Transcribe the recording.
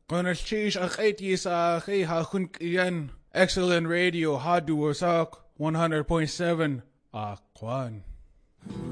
Konalchish aketi sa aki hakun kiyan. Excellent radio hadu wasak 100.7 Akwan.